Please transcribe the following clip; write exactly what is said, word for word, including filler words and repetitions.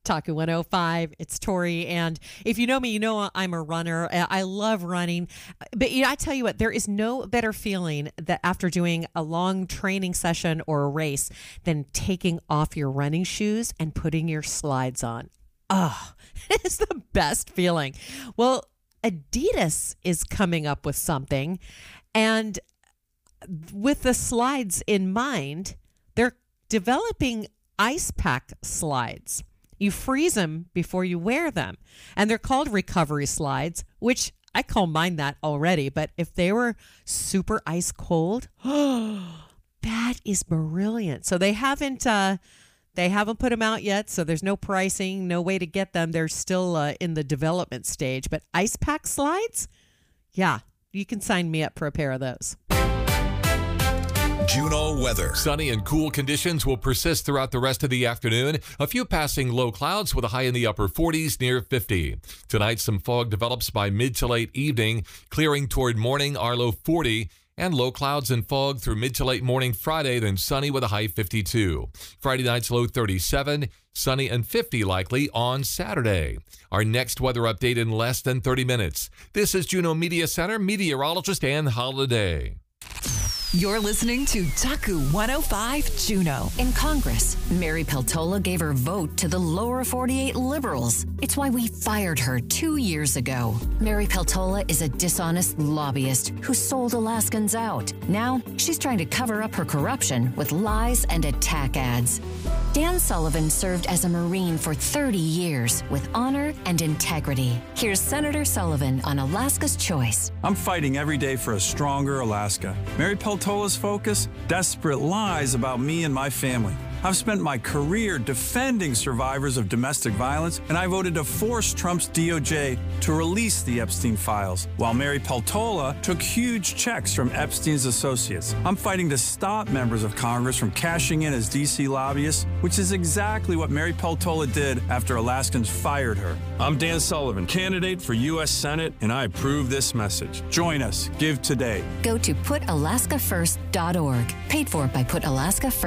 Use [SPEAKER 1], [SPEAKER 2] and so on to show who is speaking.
[SPEAKER 1] Taku one oh five. It's Tori. And if you know me, you know I'm a runner. I love running. But you know, I tell you what, there is no better feeling that after doing a long training session or a race than taking off your running shoes and putting your slides on. Oh, it's the best feeling. Well, Adidas is coming up with something. And with the slides in mind, they're developing ice pack slides. You freeze them before you wear them. And they're called recovery slides, which I call mine that already. But if they were super ice cold, oh, that is brilliant. So they haven't uh, they haven't put them out yet. So there's no pricing, no way to get them. They're still uh, in the development stage. But ice pack slides, yeah, you can sign me up for a pair of those.
[SPEAKER 2] Juneau weather.
[SPEAKER 3] Sunny and cool conditions will persist throughout the rest of the afternoon. A few passing low clouds with a high in the upper forties near fifty. Tonight, some fog develops by mid to late evening, clearing toward morning, our low forty. And low clouds and fog through mid to late morning Friday, then sunny with a high fifty-two. Friday night's low thirty-seven, sunny and fifty likely on Saturday. Our next weather update in less than thirty minutes. This is Juneau Media Center meteorologist Ann Holiday.
[SPEAKER 4] You're listening to Taku one oh five Juneau. In Congress, Mary Peltola gave her vote to the lower forty-eight Liberals. It's why we fired her two years ago. Mary Peltola is a dishonest lobbyist who sold Alaskans out. Now, she's trying to cover up her corruption with lies and attack ads. Dan Sullivan served as a Marine for thirty years with honor and integrity. Here's Senator Sullivan on Alaska's Choice.
[SPEAKER 5] I'm fighting every day for a stronger Alaska. Mary Peltola's focus? Desperate lies about me and my family. I've spent my career defending survivors of domestic violence, and I voted to force Trump's D O J to release the Epstein files, while Mary Peltola took huge checks from Epstein's associates. I'm fighting to stop members of Congress from cashing in as D C lobbyists, which is exactly what Mary Peltola did after Alaskans fired her. I'm Dan Sullivan, candidate for U S Senate, and I approve this message. Join us. Give today.
[SPEAKER 4] Go to put alaska first dot org. Paid for by Put Alaska First.